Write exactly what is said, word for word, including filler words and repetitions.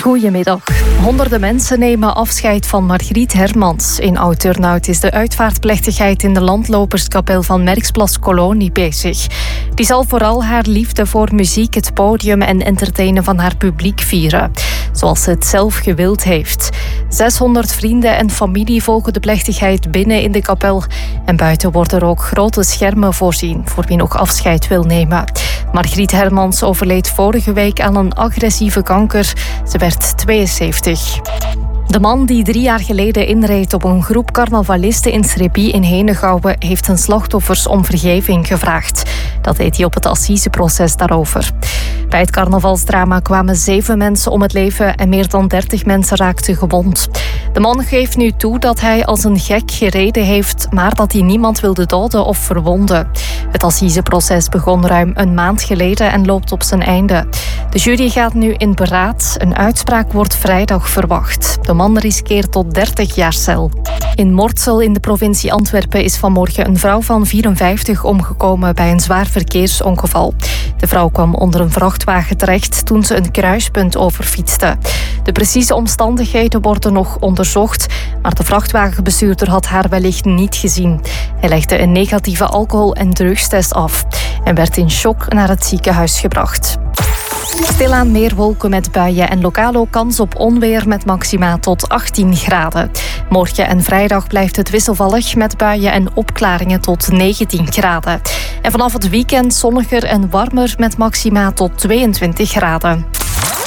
Goedemiddag. Honderden mensen nemen afscheid van Margriet Hermans. In Oud-Turnhout is de uitvaartplechtigheid in de landloperskapel van Merksplas-Kolonie bezig. Die zal vooral haar liefde voor muziek, het podium en entertainen van haar publiek vieren. Zoals ze het zelf gewild heeft. zeshonderd vrienden en familie volgen de plechtigheid binnen in de kapel. En buiten worden er ook grote schermen voorzien voor wie nog afscheid wil nemen. Margriet Hermans overleed vorige week aan een agressieve kanker. Ze werd tweeënzeventig. De man die drie jaar geleden inreed op een groep carnavalisten in Sreby in Henegouwen heeft zijn slachtoffers om vergeving gevraagd. Dat deed hij op het assiseproces daarover. Bij het carnavalsdrama kwamen zeven mensen om het leven en meer dan dertig mensen raakten gewond. De man geeft nu toe dat hij als een gek gereden heeft, maar dat hij niemand wilde doden of verwonden. Het assiseproces begon ruim een maand geleden en loopt op zijn einde. De jury gaat nu in beraad. Een uitspraak wordt vrijdag verwacht. De man riskeert tot dertig jaar cel. In Mortsel in de provincie Antwerpen is vanmorgen een vrouw van vierenvijftig omgekomen bij een zwaar verkeersongeval. De vrouw kwam onder een vrachtwagen terecht toen ze een kruispunt overfietste. De precieze omstandigheden worden nog onderzocht, maar de vrachtwagenbestuurder had haar wellicht niet gezien. Hij legde een negatieve alcohol- en drugstest af en werd in shock naar het ziekenhuis gebracht. Stilaan meer wolken met buien en lokaal ook kans op onweer met maxima tot achttien graden. Morgen en vrijdag blijft het wisselvallig met buien en opklaringen tot negentien graden. En vanaf het weekend zonniger en warmer met maxima tot tweeëntwintig graden.